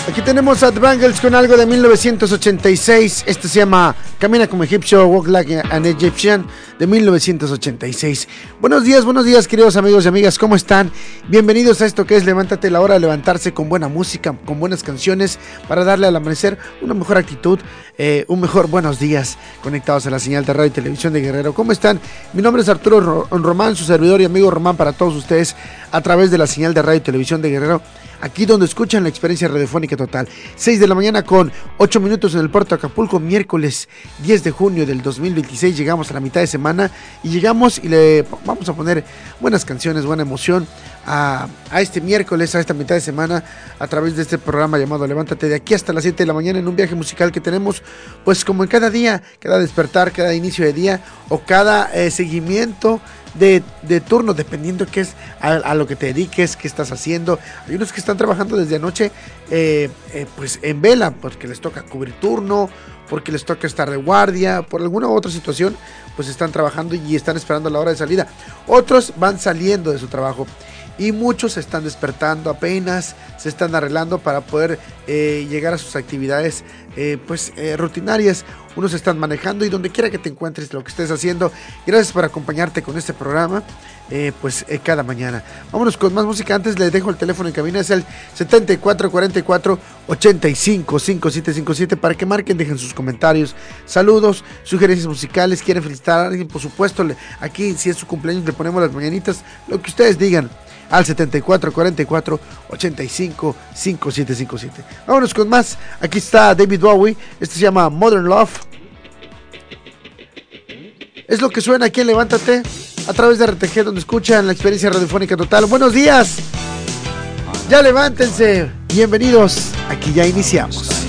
Aquí tenemos a The Bangles con algo de 1986. Este se llama Camina como egipcio, Walk Like an Egyptian, de 1986. Buenos días, queridos amigos y amigas, ¿cómo están? Bienvenidos a esto que es Levántate, la hora de levantarse con buena música, con buenas canciones, para darle al amanecer una mejor actitud, un mejor buenos días, conectados a la señal de radio y televisión de Guerrero. ¿Cómo están? Mi nombre es Arturo Román, su servidor y amigo Román para todos ustedes, a través de la señal de radio y televisión de Guerrero, aquí donde escuchan la experiencia radiofónica total. 6 de la mañana con 8 minutos en el puerto de Acapulco, miércoles 10 de junio del 2026. Llegamos a la mitad de semana y llegamos y le vamos a poner buenas canciones, buena emoción a este miércoles, a esta mitad de semana, a través de este programa llamado Levántate, de aquí hasta las 7 de la mañana, en un viaje musical que tenemos, pues como en cada día, cada despertar, cada inicio de día o cada seguimiento de turno, dependiendo qué es a lo que te dediques, qué estás haciendo. Hay unos que están trabajando desde anoche pues en vela, porque les toca cubrir turno, porque les toca estar de guardia, por alguna u otra situación, pues están trabajando y están esperando la hora de salida. Otros van saliendo de su trabajo y muchos se están despertando apenas, se están arreglando para poder llegar a sus actividades rutinarias. Unos están manejando y donde quiera que te encuentres, lo que estés haciendo, gracias por acompañarte con este programa cada mañana. Vámonos con más música. Antes les dejo el teléfono en cabina, es el 7444-855757 para que marquen, dejen sus comentarios, saludos, sugerencias musicales, quieren felicitar a alguien, por supuesto, aquí si es su cumpleaños le ponemos las mañanitas, lo que ustedes digan, al 7444-855757. Vámonos con más. Aquí está David Bowie. Este se llama Modern Love. Es lo que suena aquí en Levántate, a través de RTG, donde escuchan la experiencia radiofónica total. Buenos días. Ya levántense. Bienvenidos. Aquí ya iniciamos.